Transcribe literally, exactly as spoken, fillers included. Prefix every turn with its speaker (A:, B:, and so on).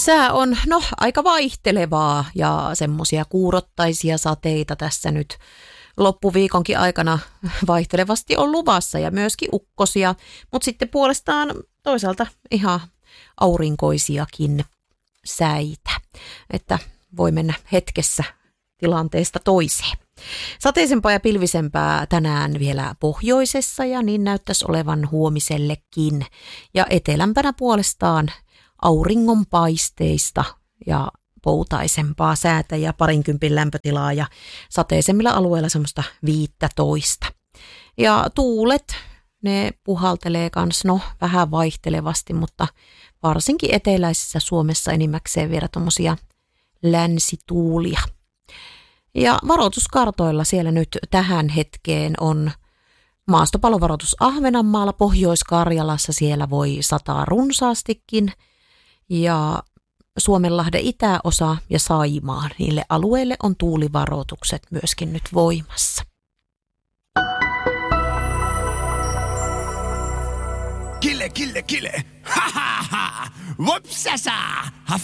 A: Sää on no aika vaihtelevaa ja semmoisia kuurottaisia sateita tässä nyt loppuviikonkin aikana vaihtelevasti on luvassa ja myöskin ukkosia, mutta sitten puolestaan toisaalta ihan aurinkoisiakin säitä, että voi mennä hetkessä tilanteesta toiseen. Sateisempaa ja pilvisempää tänään vielä pohjoisessa ja niin näyttäisi olevan huomisellekin. Ja etelämpänä puolestaan auringonpaisteista ja poutaisempaa säätä ja parinkympin lämpötilaa ja sateisemmilla alueilla semmoista viittätoista. Ja tuulet, ne puhaltelee kans no vähän vaihtelevasti, mutta varsinkin eteläisessä Suomessa enimmäkseen vielä tommosia länsituulia. Ja varoituskartoilla siellä nyt tähän hetkeen on maastopallovaroitus Ahvenanmaalla, Pohjois-Karjalassa siellä voi sataa runsaastikin ja Suomenlahden itäosa ja Saimaa, niille alueille on tuulivaroitukset myöskin nyt voimassa.
B: Kille, kille, kille! Ha ha ha! Vopsasa!